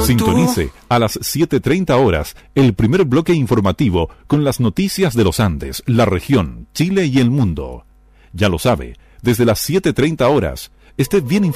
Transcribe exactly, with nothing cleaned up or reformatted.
Sintonice a las siete treinta horas el primer bloque informativo con las noticias de los Andes, la región, Chile y el mundo. Ya lo sabe, desde las siete treinta horas, esté bien informado.